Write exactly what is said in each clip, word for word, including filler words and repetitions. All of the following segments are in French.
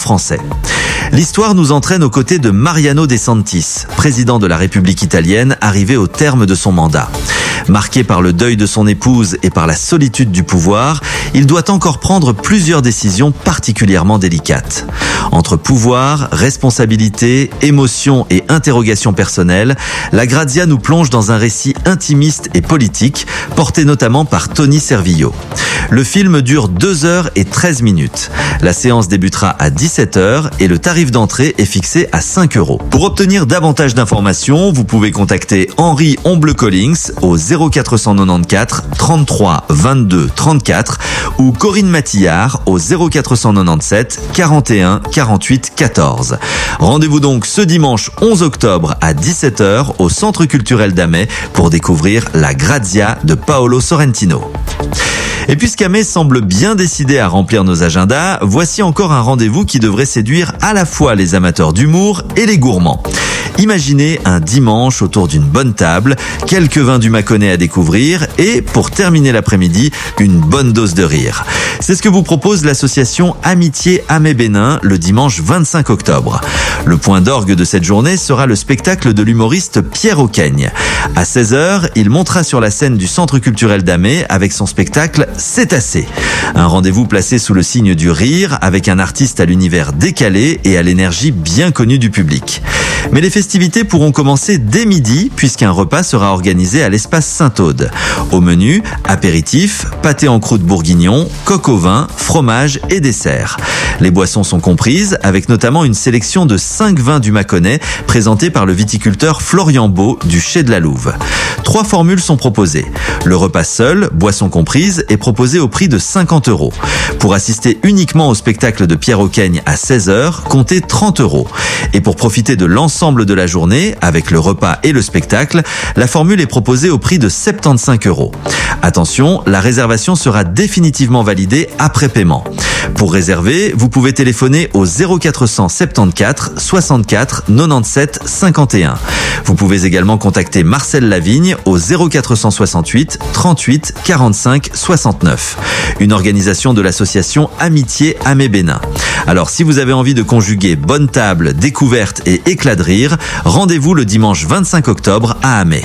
français. L'histoire nous entraîne aux côtés de Mariano De Santis, président de la République italienne arrivé au terme de son mandat. Marqué par le deuil de son épouse et par la solitude du pouvoir, il doit encore prendre plusieurs décisions particulièrement délicates. Entre pouvoir, responsabilité, émotion et interrogation personnelle, la Grazia nous plonge dans un récit intimiste et politique, porté notamment par Tony Servillo. Le film dure deux heures et treize minutes. La séance débutera à dix-sept heures et le tarif d'entrée est fixé à cinq euros. Pour obtenir davantage d'informations, vous pouvez contacter Henri Omble-Collins au zéro quatre cent quatre-vingt-quatorze trente-trois vingt-deux trente-quatre ou Corinne Matillard au zéro quatre cent quatre-vingt-dix-sept quarante et un quarante-huit quatorze. Rendez-vous donc ce dimanche onze octobre à dix-sept heures au Centre culturel d'Amay pour découvrir la Grazia de Paolo Sorrentino. Et puisqu'Amay semble bien décidé à remplir nos agendas, voici encore un rendez-vous qui devrait séduire à la fois les amateurs d'humour et les gourmands. Imaginez un dimanche autour d'une bonne table, quelques vins du Mâconnais à découvrir et, pour terminer l'après-midi, une bonne dose de rire. C'est ce que vous propose l'association Amitié Amay-Bénin le dimanche vingt-cinq octobre. Le point d'orgue de cette journée sera le spectacle de l'humoriste Pierre Auqueigne. À seize heures, il montera sur la scène du Centre culturel d'Amay avec son spectacle C'est assez. Un rendez-vous placé sous le signe du rire avec un artiste à l'univers décalé et à l'énergie bien connue du public. Mais les festivités pourront commencer dès midi puisqu'un repas sera organisé à l'espace Saint-Aude. Au menu, apéritif, pâté en croûte bourguignon, coq au vin, fromage et dessert. Les boissons sont comprises avec notamment une sélection de cinq vins du Mâconnais présentés par le viticulteur Florian Beau du Chai de la Louve. Trois formules sont proposées. Le repas seul, boissons comprises, est proposé au prix de cinquante euros. Pour assister uniquement au spectacle de Pierre Auqueigne à seize heures, comptez trente euros. Et pour profiter de l'ensemble de la journée, avec le repas et le spectacle, la formule est proposée au prix de soixante-quinze euros. Attention, la réservation sera définitivement validée après paiement. Pour réserver, vous pouvez téléphoner au zéro quatre cent soixante-quatorze soixante-quatre quatre-vingt-dix-sept cinquante et un. Vous pouvez également contacter Marcel Lavigne au zéro quatre cent soixante-huit trente-huit quarante-cinq soixante-neuf. Une organisation de l'association Amitié Amay-Bénin. Alors si vous avez envie de conjuguer bonne table, découverte et éclat de rire, rendez-vous le dimanche vingt-cinq octobre à Amay.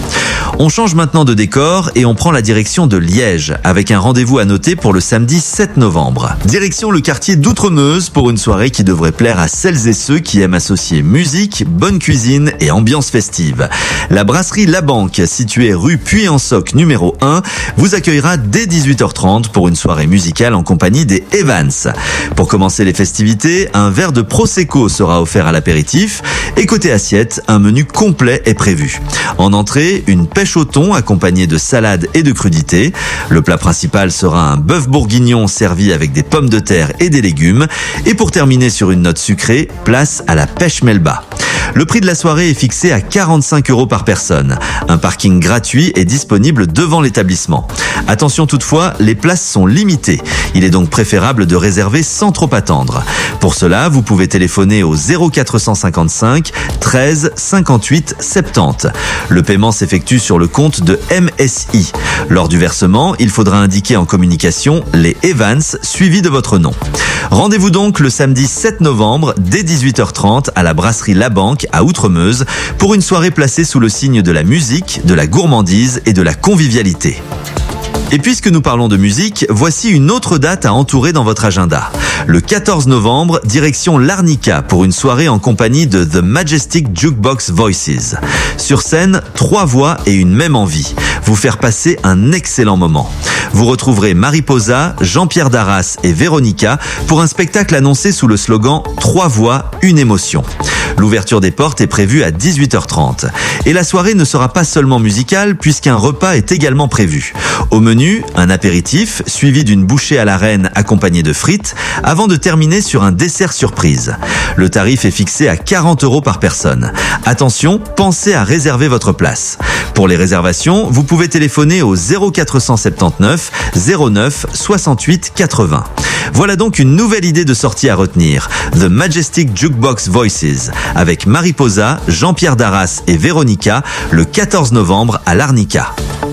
On change maintenant de décor et on prend la direction de Liège avec un rendez-vous à noter pour le samedi sept novembre. Direction le quartier d'Outremeuse pour une soirée qui devrait plaire à celles et ceux qui aiment associer musique, bonne cuisine et ambiance festive. La brasserie La Banque, située rue Puy-en-Soc numéro un, vous accueillera dès dix-huit heures trente pour une soirée musicale en compagnie des Evans. Pour commencer les festivités, un verre de Prosecco sera offert à l'apéritif et côté assiette, un menu complet est prévu. En entrée, une pêche au thon accompagné de salade et de crudités. Le plat principal sera un bœuf bourguignon servi avec des pommes de terre et des légumes. Et pour terminer sur une note sucrée, place à la pêche melba. Le prix de la soirée est fixé à quarante-cinq euros par personne. Un parking gratuit est disponible devant l'établissement. Attention toutefois, les places sont limitées. Il est donc préférable de réserver sans trop attendre. Pour cela, vous pouvez téléphoner au zéro quatre cent cinquante-cinq treize cinquante-huit soixante-dix. Le paiement s'effectue sur le compte de M S I. Lors du versement, il faudra indiquer en communication les Evans suivis de votre nom. Rendez-vous donc le samedi sept novembre dès dix-huit heures trente à la brasserie La Banque à Outremeuse pour une soirée placée sous le signe de la musique, de la gourmandise et de la convivialité. Et puisque nous parlons de musique, voici une autre date à entourer dans votre agenda. Le quatorze novembre, direction l'Arnica pour une soirée en compagnie de The Majestic Jukebox Voices. Sur scène, trois voix et une même envie. Vous faire passer un excellent moment. Vous retrouverez Mariposa, Jean-Pierre Darras et Véronica pour un spectacle annoncé sous le slogan « Trois voix, une émotion ». L'ouverture des portes est prévue à dix-huit heures trente. Et la soirée ne sera pas seulement musicale puisqu'un repas est également prévu. Au menu, un apéritif suivi d'une bouchée à la reine accompagnée de frites avant de terminer sur un dessert surprise. Le tarif est fixé à quarante euros par personne. Attention, pensez à réserver votre place. Pour les réservations, vous pouvez téléphoner au zéro quatre cent soixante-dix-neuf zéro neuf soixante-huit quatre-vingts. Voilà donc une nouvelle idée de sortie à retenir. The Majestic Jukebox Voices avec Mariposa, Jean-Pierre Darras et Véronica le quatorze novembre à l'Arnica.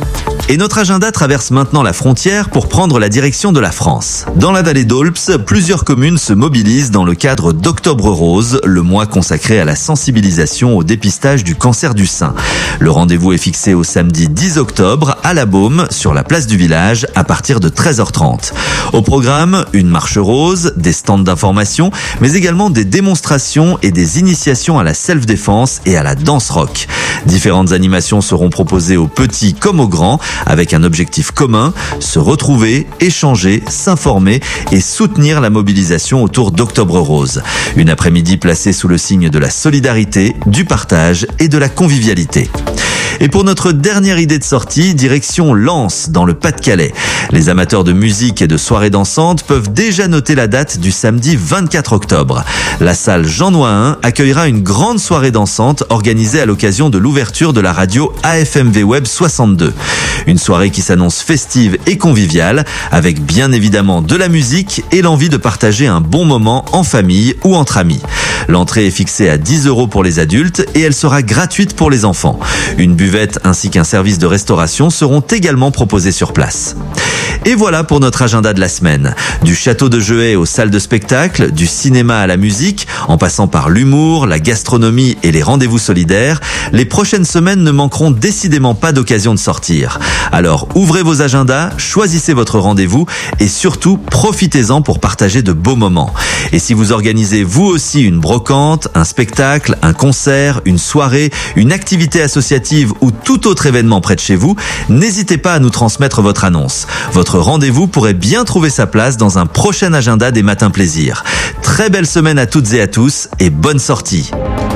Et notre agenda traverse maintenant la frontière pour prendre la direction de la France. Dans la vallée d'Aulps, plusieurs communes se mobilisent dans le cadre d'Octobre Rose, le mois consacré à la sensibilisation au dépistage du cancer du sein. Le rendez-vous est fixé au samedi dix octobre à La Baume, sur la place du village, à partir de treize heures trente. Au programme, une marche rose, des stands d'information, mais également des démonstrations et des initiations à la self-défense et à la danse rock. Différentes animations seront proposées aux petits comme aux grands, avec un objectif commun, se retrouver, échanger, s'informer et soutenir la mobilisation autour d'Octobre Rose. Une après-midi placée sous le signe de la solidarité, du partage et de la convivialité. Et pour notre dernière idée de sortie, direction Lens, dans le Pas-de-Calais. Les amateurs de musique et de soirées dansantes peuvent déjà noter la date du samedi vingt-quatre octobre. La salle Jean Nohain accueillera une grande soirée dansante organisée à l'occasion de l'ouverture de la radio A F M V Web soixante-deux. Une soirée qui s'annonce festive et conviviale, avec bien évidemment de la musique et l'envie de partager un bon moment en famille ou entre amis. L'entrée est fixée à dix euros pour les adultes et elle sera gratuite pour les enfants. Une buvette ainsi qu'un service de restauration seront également proposés sur place. Et voilà pour notre agenda de la semaine. Du château de Jeuet aux salles de spectacle, du cinéma à la musique, en passant par l'humour, la gastronomie et les rendez-vous solidaires, les prochaines semaines ne manqueront décidément pas d'occasion de sortir. Alors ouvrez vos agendas, choisissez votre rendez-vous et surtout profitez-en pour partager de beaux moments. Et si vous organisez vous aussi une brocante, un spectacle, un concert, une soirée, une activité associative ou tout autre événement près de chez vous, n'hésitez pas à nous transmettre votre annonce. Votre rendez-vous pourrait bien trouver sa place dans un prochain agenda des Matins Plaisir. Très belle semaine à toutes et à tous et bonne sortie.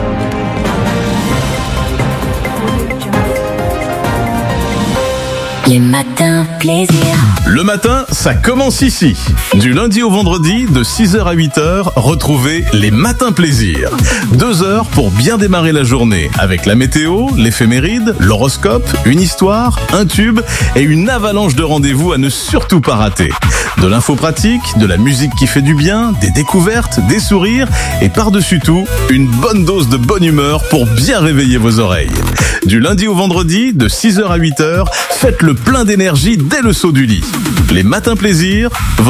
Les Matins Plaisir. Le matin, ça commence ici. Du lundi au vendredi, de six heures à huit heures, retrouvez les Matins Plaisir. Deux heures pour bien démarrer la journée, avec la météo, l'éphéméride, l'horoscope, une histoire, un tube et une avalanche de rendez-vous à ne surtout pas rater. De l'info pratique, de la musique qui fait du bien, des découvertes, des sourires et par-dessus tout, une bonne dose de bonne humeur pour bien réveiller vos oreilles. Du lundi au vendredi, de six heures à huit heures, faites le plein d'énergie dès le saut du lit. Les Matins Plaisir, votre